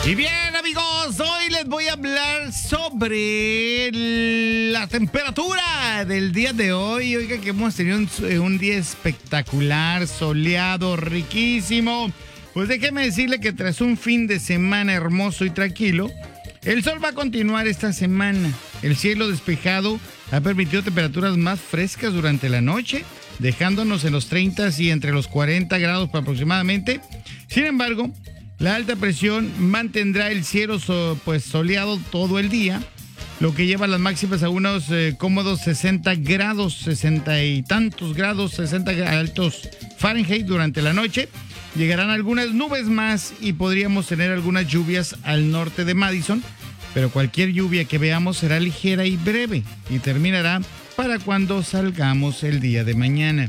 Y bien, amigos, hoy les voy a hablar sobre la temperatura del día de hoy. Oiga, que hemos tenido un día espectacular, soleado, riquísimo. Pues déjeme decirle que tras un fin de semana hermoso y tranquilo, el sol va a continuar esta semana. El cielo despejado ha permitido temperaturas más frescas durante la noche, dejándonos en los 30 y entre los 40 grados aproximadamente. Sin embargo, la alta presión mantendrá el cielo soleado todo el día, lo que lleva las máximas a unos cómodos 60 grados, 60 y tantos grados, 60 altos Fahrenheit durante la noche. Llegarán algunas nubes más y podríamos tener algunas lluvias al norte de Madison, pero cualquier lluvia que veamos será ligera y breve y terminará para cuando salgamos el día de mañana.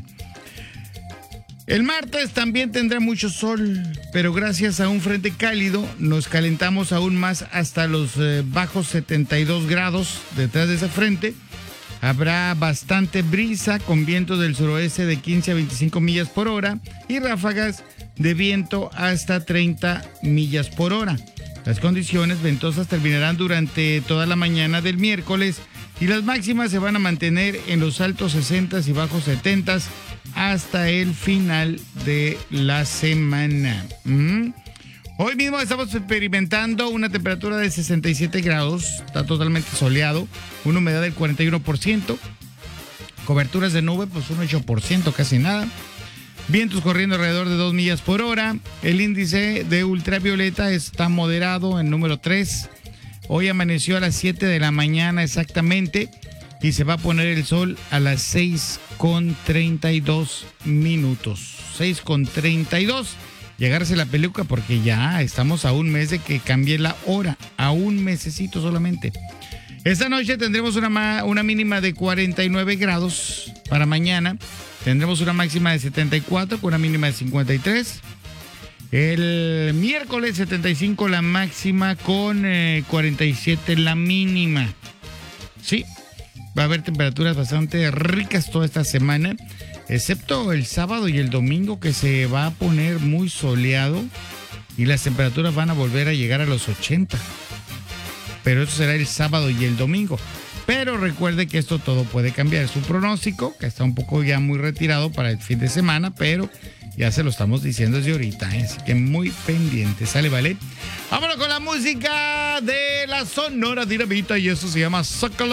El martes también tendrá mucho sol, pero gracias a un frente cálido nos calentamos aún más hasta los bajos 72 grados. Detrás de ese frente habrá bastante brisa con vientos del suroeste de 15 a 25 millas por hora y ráfagas de viento hasta 30 millas por hora. Las condiciones ventosas terminarán durante toda la mañana del miércoles y las máximas se van a mantener en los altos 60 y bajos 70 hasta el final de la semana. Hoy mismo estamos experimentando una temperatura de 67 grados, está totalmente soleado, una humedad del 41%, coberturas de nube pues un 8%, casi nada, vientos corriendo alrededor de 2 millas por hora, el índice de ultravioleta está moderado en número 3, hoy amaneció a las 7 de la mañana exactamente, y se va a poner el sol a las 6:32 minutos. 6:32. Llegarse la peluca porque ya estamos a un mes de que cambie la hora. A un mesecito solamente. Esta noche tendremos una mínima de 49 grados para mañana. Tendremos una máxima de 74 con una mínima de 53. El miércoles 75 la máxima con 47 la mínima. Sí. Va a haber temperaturas bastante ricas toda esta semana, excepto el sábado y el domingo que se va a poner muy soleado y las temperaturas van a volver a llegar a los 80. Pero eso será el sábado y el domingo. Pero recuerde que esto todo puede cambiar. Es un pronóstico que está un poco ya muy retirado para el fin de semana, pero ya se lo estamos diciendo desde ahorita, así que muy pendiente. ¿Sale, vale? Vámonos con la música de la Sonora Dinamita y eso se llama Sácalo.